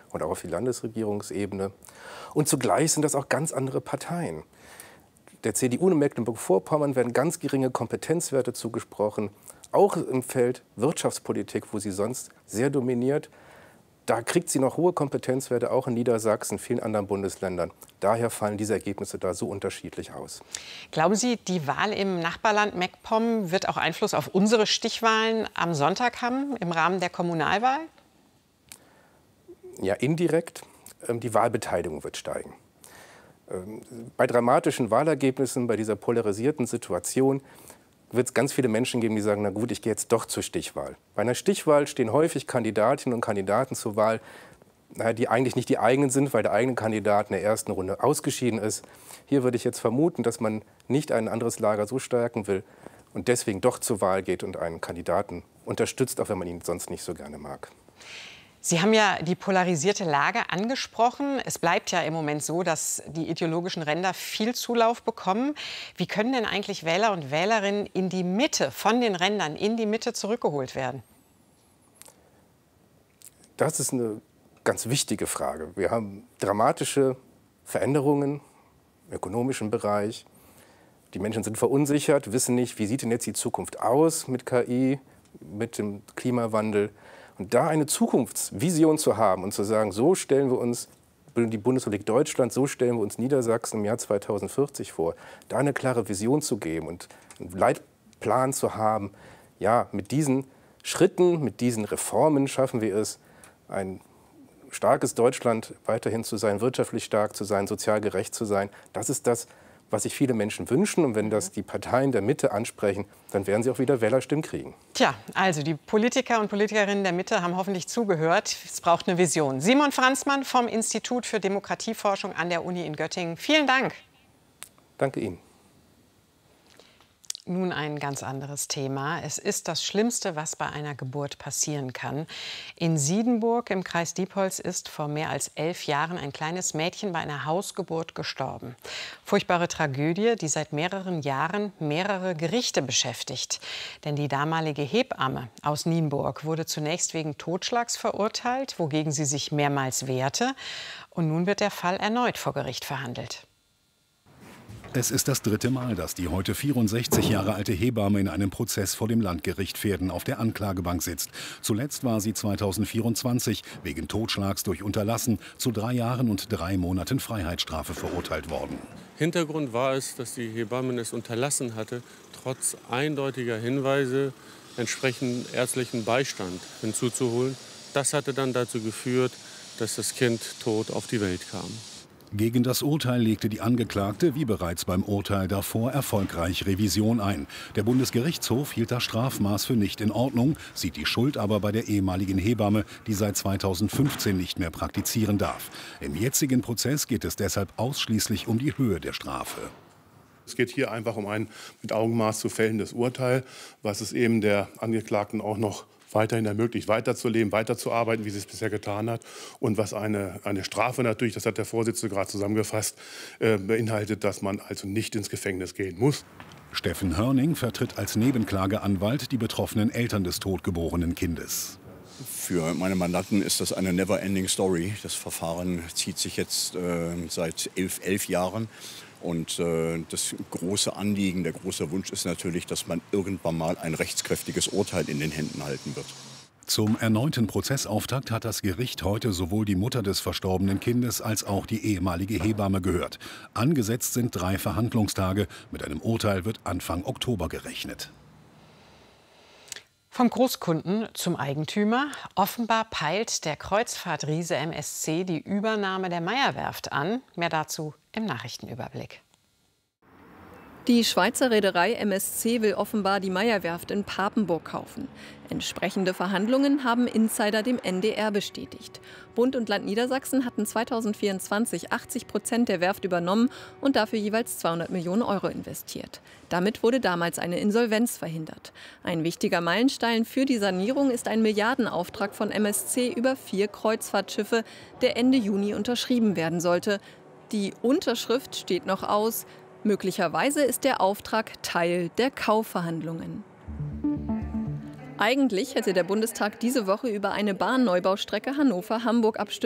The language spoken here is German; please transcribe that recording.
und auch auf die Landesregierungsebene. Und zugleich sind das auch ganz andere Parteien. Der CDU in Mecklenburg-Vorpommern werden ganz geringe Kompetenzwerte zugesprochen, auch im Feld Wirtschaftspolitik, wo sie sonst sehr dominiert. Da kriegt sie noch hohe Kompetenzwerte, auch in Niedersachsen, vielen anderen Bundesländern. Daher fallen diese Ergebnisse da so unterschiedlich aus. Glauben Sie, die Wahl im Nachbarland MacPom wird auch Einfluss auf unsere Stichwahlen am Sonntag haben, im Rahmen der Kommunalwahl? Ja, indirekt. Die Wahlbeteiligung wird steigen. Bei dramatischen Wahlergebnissen, bei dieser polarisierten Situation, wird es ganz viele Menschen geben, die sagen, na gut, ich gehe jetzt doch zur Stichwahl. Bei einer Stichwahl stehen häufig Kandidatinnen und Kandidaten zur Wahl, die eigentlich nicht die eigenen sind, weil der eigene Kandidat in der ersten Runde ausgeschieden ist. Hier würde ich jetzt vermuten, dass man nicht ein anderes Lager so stärken will und deswegen doch zur Wahl geht und einen Kandidaten unterstützt, auch wenn man ihn sonst nicht so gerne mag. Sie haben ja die polarisierte Lage angesprochen. Es bleibt ja im Moment so, dass die ideologischen Ränder viel Zulauf bekommen. Wie können denn eigentlich Wähler und Wählerinnen in die Mitte, von den Rändern in die Mitte zurückgeholt werden? Das ist eine ganz wichtige Frage. Wir haben dramatische Veränderungen im ökonomischen Bereich. Die Menschen sind verunsichert, wissen nicht, wie sieht denn jetzt die Zukunft aus mit KI, mit dem Klimawandel. Und da eine Zukunftsvision zu haben und zu sagen, so stellen wir uns die Bundesrepublik Deutschland, so stellen wir uns Niedersachsen im Jahr 2040 vor, da eine klare Vision zu geben und einen Leitplan zu haben, ja, mit diesen Schritten, mit diesen Reformen schaffen wir es, ein starkes Deutschland weiterhin zu sein, wirtschaftlich stark zu sein, sozial gerecht zu sein. Das ist das, was sich viele Menschen wünschen. Und wenn das die Parteien der Mitte ansprechen, dann werden sie auch wieder Wählerstimmen kriegen. Tja, also die Politiker und Politikerinnen der Mitte haben hoffentlich zugehört. Es braucht eine Vision. Simon Franzmann vom Institut für Demokratieforschung an der Uni in Göttingen. Vielen Dank. Danke Ihnen. Nun ein ganz anderes Thema. Es ist das Schlimmste, was bei einer Geburt passieren kann. In Siedenburg im Kreis Diepholz ist vor mehr als 11 Jahren ein kleines Mädchen bei einer Hausgeburt gestorben. Furchtbare Tragödie, die seit mehreren Jahren mehrere Gerichte beschäftigt. Denn die damalige Hebamme aus Nienburg wurde zunächst wegen Totschlags verurteilt, wogegen sie sich mehrmals wehrte. Und nun wird der Fall erneut vor Gericht verhandelt. Es ist das 3. Mal, dass die heute 64 Jahre alte Hebamme in einem Prozess vor dem Landgericht Verden auf der Anklagebank sitzt. Zuletzt war sie 2024 wegen Totschlags durch Unterlassen zu 3 Jahren und 3 Monaten Freiheitsstrafe verurteilt worden. Hintergrund war es, dass die Hebamme es unterlassen hatte, trotz eindeutiger Hinweise entsprechend ärztlichen Beistand hinzuzuholen. Das hatte dann dazu geführt, dass das Kind tot auf die Welt kam. Gegen das Urteil legte die Angeklagte, wie bereits beim Urteil davor, erfolgreich Revision ein. Der Bundesgerichtshof hielt das Strafmaß für nicht in Ordnung, sieht die Schuld aber bei der ehemaligen Hebamme, die seit 2015 nicht mehr praktizieren darf. Im jetzigen Prozess geht es deshalb ausschließlich um die Höhe der Strafe. Es geht hier einfach um ein mit Augenmaß zu fällendes Urteil, was es eben der Angeklagten auch noch weiterhin ermöglicht, weiterzuleben, weiterzuarbeiten, wie sie es bisher getan hat. Und was eine Strafe natürlich, das hat der Vorsitzende gerade zusammengefasst, beinhaltet, dass man also nicht ins Gefängnis gehen muss. Steffen Hörning vertritt als Nebenklageanwalt die betroffenen Eltern des totgeborenen Kindes. Für meine Mandanten ist das eine never-ending story. Das Verfahren zieht sich jetzt seit 11 Jahren. Und das große Anliegen, der große Wunsch ist natürlich, dass man irgendwann mal ein rechtskräftiges Urteil in den Händen halten wird. Zum erneuten Prozessauftakt hat das Gericht heute sowohl die Mutter des verstorbenen Kindes als auch die ehemalige Hebamme gehört. Angesetzt sind 3 Verhandlungstage. Mit einem Urteil wird Anfang Oktober gerechnet. Vom Großkunden zum Eigentümer. Offenbar peilt der Kreuzfahrtriese MSC die Übernahme der Meyer-Werft an. Mehr dazu im Nachrichtenüberblick. Die Schweizer Reederei MSC will offenbar die Meyer-Werft in Papenburg kaufen. Entsprechende Verhandlungen haben Insider dem NDR bestätigt. Bund und Land Niedersachsen hatten 2024 80% der Werft übernommen und dafür jeweils 200 Millionen Euro investiert. Damit wurde damals eine Insolvenz verhindert. Ein wichtiger Meilenstein für die Sanierung ist ein Milliardenauftrag von MSC über 4 Kreuzfahrtschiffe, der Ende Juni unterschrieben werden sollte. Die Unterschrift steht noch aus. Möglicherweise ist der Auftrag Teil der Kaufverhandlungen. Eigentlich hätte der Bundestag diese Woche über eine Bahnneubau-Strecke Hannover-Hamburg abstimmen